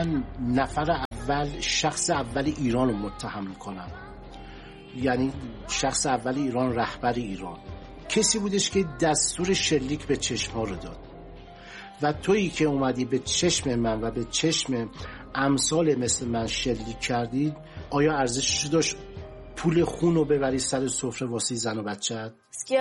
من نفر اول شخص اول ایران رو متهم میکنم، یعنی شخص اول ایران، رهبر ایران، کسی بودش که دستور شلیک به چشم‌ها رو داد و تویی که اومدی به چشم من و به چشم امثال مثل من شلیک کردید، آیا ارزشش داشت پول خون رو ببری سر سفره واسه زن و بچه‌ت؟